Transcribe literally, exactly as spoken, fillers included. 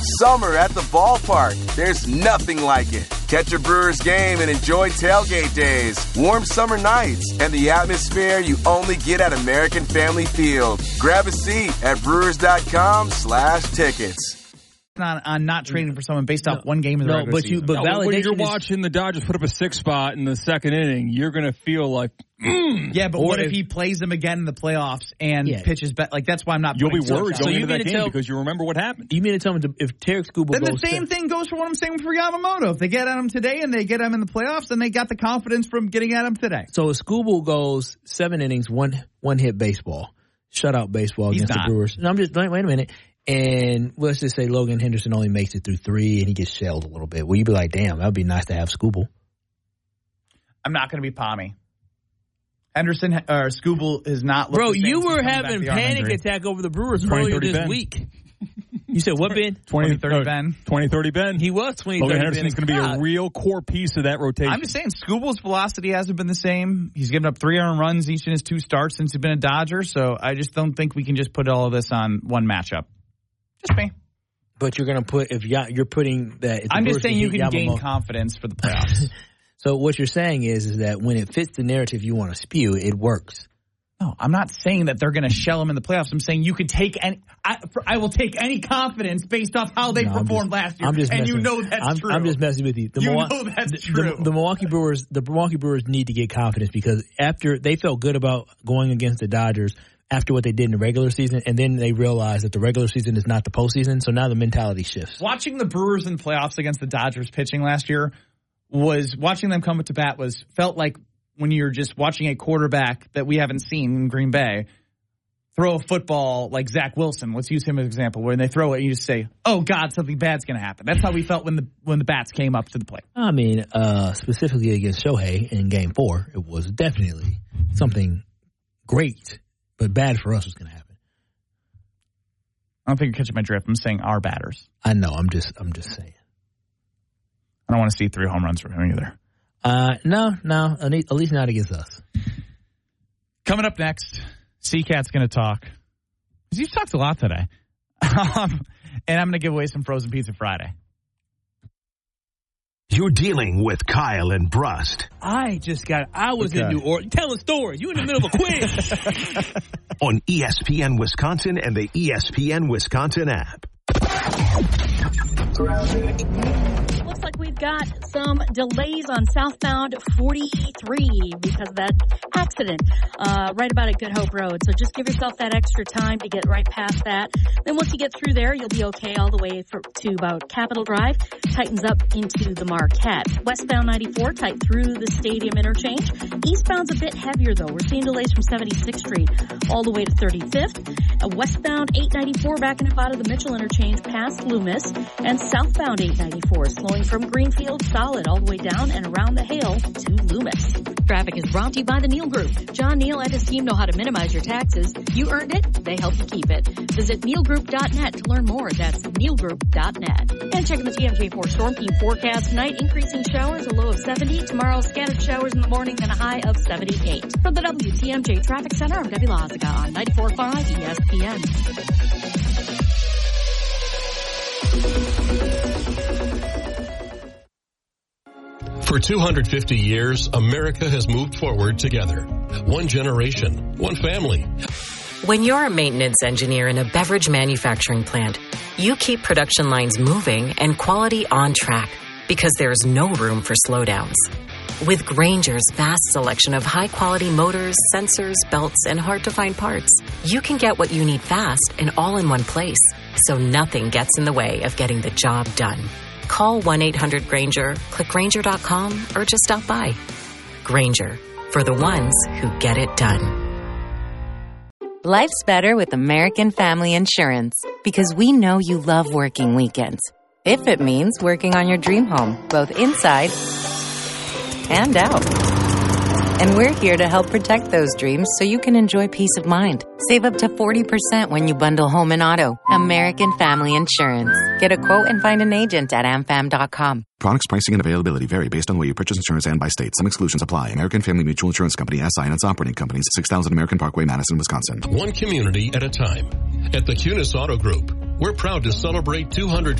Summer at the ballpark. There's nothing like it. Catch a Brewers game and enjoy tailgate days, warm summer nights, and the atmosphere you only get at American Family Field. Grab a seat at brewers.com slash tickets. On, on not trading for someone based off no, one game in the no, regular but season. You, but no, when you're is, watching the Dodgers put up a six spot in the second inning, you're going to feel like, mm. yeah, but or what if, if he plays them again in the playoffs and yeah. pitches back? Like, that's why I'm not. You'll be worried so going you into that game tell, because you remember what happened. You mean to tell me if Tarek Skubal then goes the same to, thing goes for what I'm saying for Yamamoto. If they get at him today and they get him in the playoffs, then they got the confidence from getting at him today. So if Skubal goes seven innings, one one hit baseball, shutout baseball He's against not. the Brewers. No, I'm just wait, wait a minute. And let's just say Logan Henderson only makes it through three and he gets shelled a little bit. Will you be like, damn, that would be nice to have Skubal? I'm not going to be Pommy. Henderson or Skubal is not. Bro, you were having panic attack over the Brewers earlier this Ben. week. You said what, Ben? twenty thirty Ben. twenty thirty Ben. He was twenty thirty Logan Henderson's going to be a real core piece of that rotation. I'm just saying, Skubal's velocity hasn't been the same. He's given up three earned runs each in his two starts since he's been a Dodger. So I just don't think we can just put all of this on one matchup. Just me. But you're going to put, if you're putting that. I'm just saying you can Yamamoto. gain confidence for the playoffs. So what you're saying is, is that when it fits the narrative you want to spew, it works. No, I'm not saying that they're going to shell him in the playoffs. I'm saying you could take any. I, I will take any confidence based off how they no, performed just, last year, I'm just and messing, you know that's I'm, true. I'm just messing with you. The you Milwaukee, know that's the, true. The, the Milwaukee Brewers, the Milwaukee Brewers need to get confidence because after they felt good about going against the Dodgers after what they did in the regular season, and then they realized that the regular season is not the postseason. So now the mentality shifts. Watching the Brewers in the playoffs against the Dodgers pitching last year was watching them come to bat was felt like when you're just watching a quarterback that we haven't seen in Green Bay throw a football like Zach Wilson. Let's use him as an example. When they throw it, you just say, "Oh God, something bad's going to happen." That's how we felt when the when the bats came up to the plate. I mean, uh, specifically against Shohei in Game Four, it was definitely something great, but bad for us was going to happen. I don't think you're catching my drift. I'm saying our batters. I know. I'm just. I'm just saying. I don't want to see three home runs from him either. Uh, no, no, at least not against us. Coming up next, C-Cat's going to talk. You've talked a lot today. Um, and I'm going to give away some frozen pizza Friday. You're dealing with Kyle and Brust. I just got, I was okay. in New Orleans telling stories. You in the middle of a quiz. On E S P N Wisconsin and the E S P N Wisconsin app. Looks like we've got some delays on southbound forty-three because of that accident uh, right about at Good Hope Road. So just give yourself that extra time to get right past that. Then once you get through there, you'll be okay all the way for, to about Capitol Drive. Tightens up into the Marquette. Westbound ninety-four, tight through the Stadium interchange. Eastbound's a bit heavier, though. We're seeing delays from seventy-sixth Street all the way to thirty-fifth. Uh, westbound eight ninety-four backing up out of the Mitchell interchange past Loomis. And southbound eight ninety-four slowing from Greenfield solid all the way down and around the Hale to Loomis. Traffic is brought to you by the Neal Group. John Neal and his team know how to minimize your taxes. You earned it, they help you keep it. Visit neal group dot net to learn more. That's neal group dot net. And checking the T M J four Storm Team forecast tonight, increasing showers, a low of seventy. Tomorrow, scattered showers in the morning and a high of seventy-eight. From the W T M J Traffic Center, I'm Debbie Lozica on ninety-four point five E S P N. For two hundred fifty years, America has moved forward together. One generation, one family. When you're a maintenance engineer in a beverage manufacturing plant, you keep production lines moving and quality on track because there's no room for slowdowns. With Grainger's vast selection of high-quality motors, sensors, belts, and hard-to-find parts, you can get what you need fast and all in one place, so nothing gets in the way of getting the job done. Call one eight hundred Grainger, click Grainger dot com, or just stop by. Grainger, for the ones who get it done. Life's better with American Family Insurance because we know you love working weekends. If it means working on your dream home, both inside and out. And we're here to help protect those dreams so you can enjoy peace of mind. Save up to forty percent when you bundle home and auto. American Family Insurance. Get a quote and find an agent at am fam dot com. Products, pricing, and availability vary based on the way you purchase insurance and by state. Some exclusions apply. American Family Mutual Insurance Company, S I and its operating companies, six thousand American Parkway, Madison, Wisconsin. One community at a time. At the Kunis Auto Group, we're proud to celebrate two hundred